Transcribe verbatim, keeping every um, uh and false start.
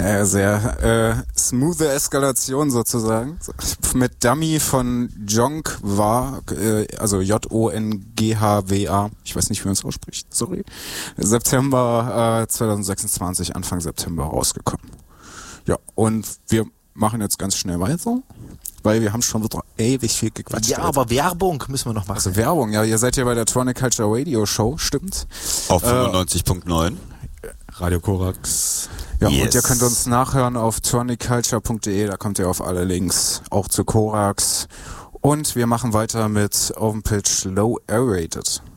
Äh, sehr äh, smooth Eskalation sozusagen. Mit Dummy von Jonk war, äh, also J O N G H W A, ich weiß nicht, wie man es ausspricht, sorry, September äh, zwanzig sechsundzwanzig, Anfang September rausgekommen. Ja, und wir machen jetzt ganz schnell weiter, weil wir haben schon wieder ewig viel gequatscht. Ja, aber Werbung müssen wir noch machen. Also Werbung, ja, ihr seid ja bei der Tronic Culture Radio Show, stimmt? Auf fünfundneunzig Komma neun. Radio Korax. Ja, Yes. und ihr könnt uns nachhören auf tronic culture punkt de, da kommt ihr auf alle Links, auch zu Korax. Und wir machen weiter mit Open Pitch Low Aerated.